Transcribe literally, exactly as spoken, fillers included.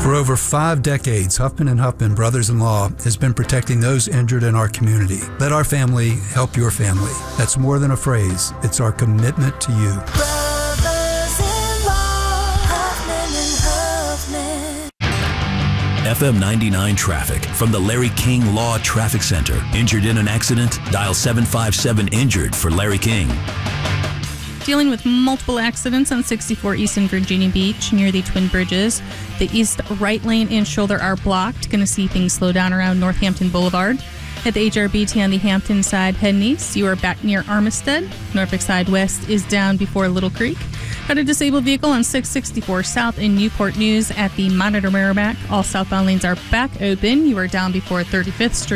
For over five decades, Huffman and Huffman Brothers-in-Law has been protecting those injured in our community. Let our family help your family. That's more than a phrase. It's our commitment to you. Brothers-in-Law, Huffman and Huffman. F M ninety-nine traffic from the Larry King Law Traffic Center. Injured in an accident? Dial seven five seven injured for Larry King. Dealing with multiple accidents on sixty-four East in Virginia Beach near the Twin Bridges. The east right lane and shoulder are blocked. Going to see things slow down around Northampton Boulevard. At the H R B T on the Hampton side heading east, you are back near Armistead. Norfolk side west is down before Little Creek. Got a disabled vehicle on six sixty-four South in Newport News at the Monitor Merrimack. All southbound lanes are back open. You are down before thirty-fifth Street.